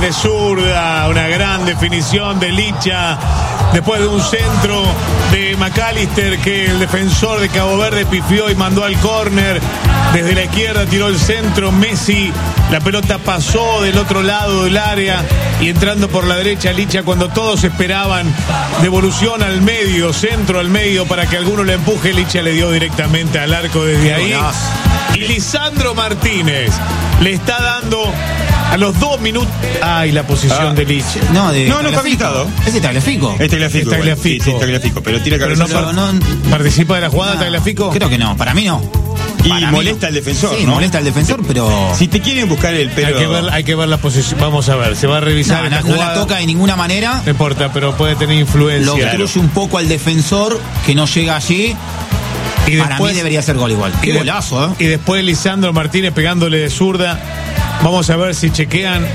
de zurda, una gran definición de Licha, después de un centro de McAllister que el defensor de Cabo Verde pifió y mandó al córner. Desde la izquierda tiró el centro Messi, la pelota pasó del otro lado del área y entrando por la derecha Licha cuando todos esperaban devolución al medio, centro al medio para que alguno le empuje, Licha le dio directamente al arco desde ahí. Y Lisandro Martínez le está dando a los 2 minutos. Ay, la posición de Licha. No, está habilitado. ¿Es Tagliafico? Es Tagliafico. Sí, Tagliafico, pero tira cabeza. Pero no participa de la jugada Tagliafico. Creo que no, para mí no. Y molesta al defensor, sí, ¿no? Molesta al defensor, pero... Si te quieren buscar el pelo... Hay que ver la posición. Vamos a ver, se va a revisar. No la toca de ninguna manera. No importa, pero puede tener influencia. Lo obstruye un poco al defensor, que no llega allí. Y después, para mí debería ser gol igual. Qué golazo, ¿eh? Y después Lisandro Martínez pegándole de zurda. Vamos a ver si chequean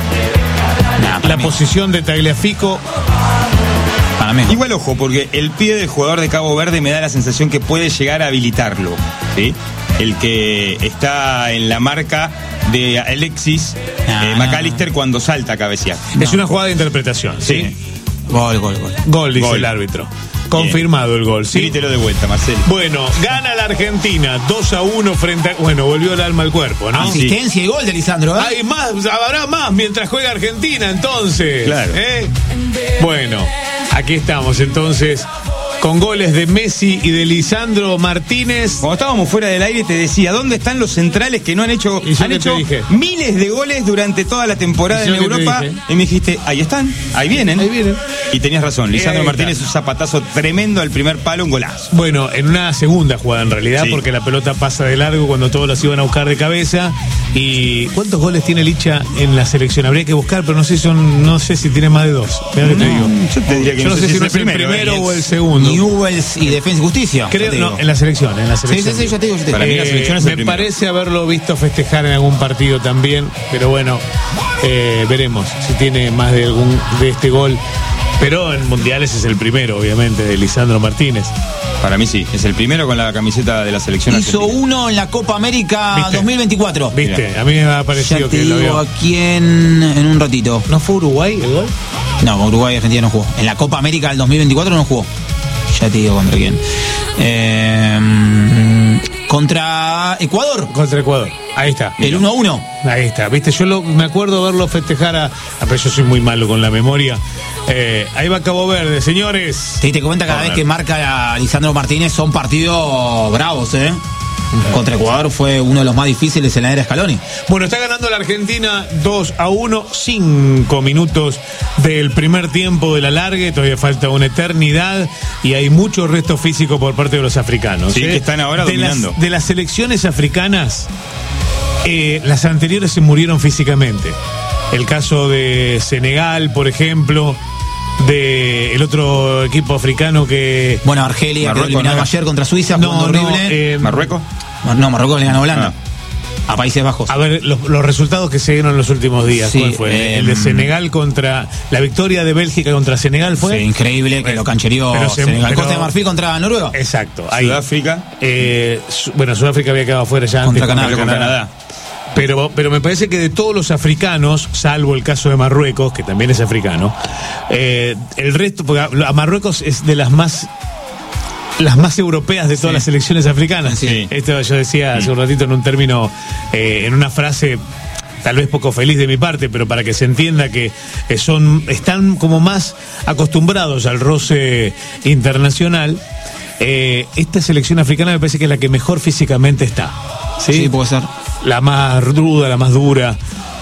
la posición de Tagliafico. Igual ojo, porque el pie del jugador de Cabo Verde me da la sensación que puede llegar a habilitarlo, ¿sí? El que está en la marca de Alexis McAllister cuando salta a cabecear. Es una jugada de interpretación, ¿sí? Gol, dice el árbitro. Confirmado el gol, ¿sí? Grítelo de vuelta, Marcelo. Bueno, gana la Argentina 2-1 frente a... Bueno, volvió el alma al cuerpo, ¿no? Asistencia y gol de Lisandro, ¿eh? Hay más, habrá más mientras juega Argentina, entonces. Claro. Bueno, aquí estamos, entonces, con goles de Messi y de Lisandro Martínez. Cuando estábamos fuera del aire te decía, ¿dónde están los centrales que no han hecho? Han hecho miles de goles durante toda la temporada en Europa. Y me dijiste, ahí están, ahí vienen. Y tenías razón, Lisandro Martínez, un zapatazo tremendo al primer palo, un golazo. Bueno, en una segunda jugada en realidad, porque la pelota pasa de largo cuando todos las iban a buscar de cabeza. ¿Y cuántos goles tiene Licha en la selección? Habría que buscar, pero no sé si tiene más de 2. Mirá que te digo. Yo te diría que yo no sé si es el primero o el segundo. Newell's y Defensa y Justicia. Creo, no, en la selección. Sí, yo te digo. Para mí la selección es el primero. Me parece haberlo visto festejar en algún partido también, pero bueno, veremos si tiene más de este gol. Pero en mundiales es el primero, obviamente, de Lisandro Martínez. Para mí sí, es el primero con la camiseta de la selección Hizo argentina. uno en la Copa América 2024. ¿Viste? Mirá. A mí me ha parecido que lo vio. Ya te digo aquí en un ratito. ¿No fue Uruguay el gol? No, con Uruguay y Argentina no jugó. En la Copa América del 2024 no jugó. Ya te digo contra quién. Contra Ecuador. Contra Ecuador. Ahí está. El 1-1. Ahí está. Viste, me acuerdo verlo festejar pero yo soy muy malo con la memoria. Ahí va Cabo Verde, señores. Te cuenta cada vez que marca a Lisandro Martínez son partidos bravos, ¿eh? Contra Ecuador fue uno de los más difíciles en la era Scaloni. Bueno, está ganando la Argentina 2-1, 5 minutos del primer tiempo de la largue, todavía falta una eternidad y hay mucho resto físico por parte de los africanos. Sí, que están ahora dominando. De las selecciones africanas, las anteriores se murieron físicamente. El caso de Senegal, por ejemplo, de el otro equipo africano que... Bueno, Argelia, que eliminado ayer contra Suiza, horrible. ¿Marruecos? No, Marruecos le ganó a Holanda. A Países Bajos. A ver, los resultados que se dieron en los últimos días. Sí, ¿cuál fue? El de Senegal contra... La victoria de Bélgica contra Senegal fue... Sí, increíble, que lo canchereó Senegal. Costa de Marfil contra Noruega. Exacto. Ahí. Sudáfrica. Sudáfrica había quedado fuera ya contra antes. Canadá. Contra Canadá. Pero me parece que de todos los africanos, salvo el caso de Marruecos, que también es africano, el resto, porque a Marruecos es de las más europeas de todas las selecciones africanas. Sí. Esto yo decía hace un ratito en un término, en una frase tal vez poco feliz de mi parte, pero para que se entienda que están como más acostumbrados al roce internacional. Esta selección africana me parece que es la que mejor físicamente está. Sí, puede ser. La más ruda, la más dura.